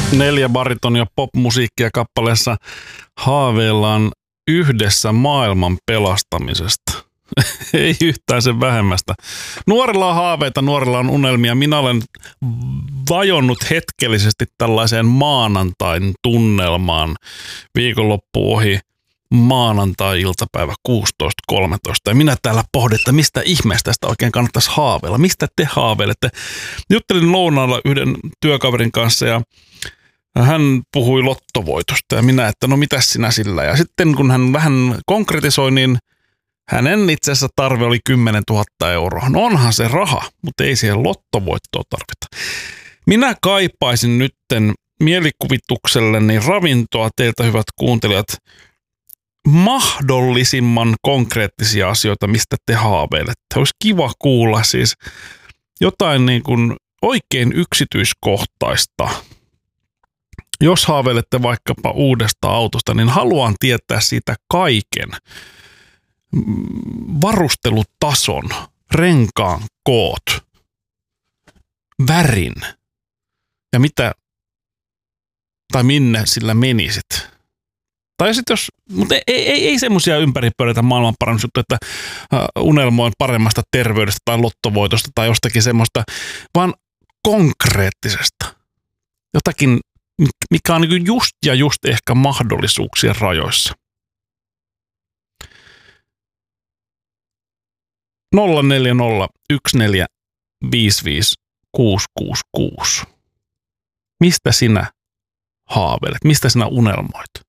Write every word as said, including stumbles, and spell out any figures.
Neljä baritonia popmusiikkia kappaleessa haaveillaan yhdessä maailman pelastamisesta. Ei yhtään sen vähemmästä. Nuorilla on haaveita, nuorilla on unelmia. Minä olen vajonnut hetkellisesti tällaiseen maanantain tunnelmaan viikonloppu ohi. Maanantai-iltapäivä kuusitoista kolmetoista. Ja minä täällä pohdin, että mistä ihmeestä tästä oikein kannattaisi haaveilla. Mistä te haaveilette? Juttelin lounaalla yhden työkaverin kanssa ja hän puhui lottovoitosta ja minä, että no mitäs sinä sillä. Ja sitten kun hän vähän konkretisoi, niin hänen itse asiassa tarve oli kymmenen tuhatta euroa. No onhan se raha, mutta ei siihen lottovoittoa tarvita. Minä kaipaisin nytten mielikuvitukselleni ravintoa teiltä, hyvät kuuntelijat, mahdollisimman konkreettisia asioita, mistä te haaveilette. Olisi kiva kuulla siis jotain niin kuin oikein yksityiskohtaista. Jos haaveilette vaikkapa uudesta autosta, niin haluan tietää siitä kaiken. Varustelutason, renkaan koot, värin ja mitä tai minne sillä menisit. Tai sitten jos, mutta ei, ei, ei semmoisia ympäripyöreitä maailmanparannusjuttuja, että unelmoin paremmasta terveydestä tai lottovoitosta tai jostakin semmoista, vaan konkreettisesta. Jotakin, mikä on niin just ja just ehkä mahdollisuuksien rajoissa. nolla neljä nolla yksi neljä viisi viisi kuusi kuusi kuusi. Mistä sinä haaveilet? Mistä sinä unelmoit?